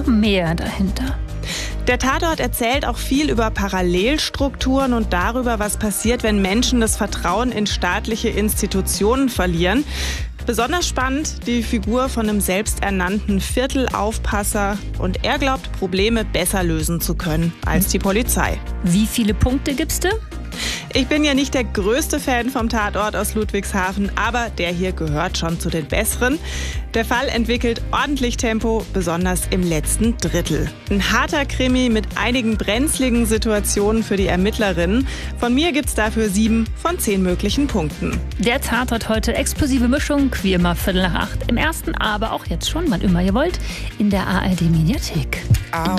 noch mehr dahinter? Der Tatort erzählt auch viel über Parallelstrukturen und darüber, was passiert, wenn Menschen das Vertrauen in staatliche Institutionen verlieren. Besonders spannend die Figur von einem selbsternannten Viertelaufpasser. Und er glaubt, Probleme besser lösen zu können als die Polizei. Wie viele Punkte gibst du? Ich bin ja nicht der größte Fan vom Tatort aus Ludwigshafen, aber der hier gehört schon zu den besseren. Der Fall entwickelt ordentlich Tempo, besonders im letzten Drittel. Ein harter Krimi mit einigen brenzligen Situationen für die Ermittlerinnen. Von mir gibt's dafür 7 von 10 möglichen Punkten. Der Tatort heute, explosive Mischung, wie immer 7:45 im ersten, aber auch jetzt schon, wann immer ihr wollt, in der ARD-Mediathek.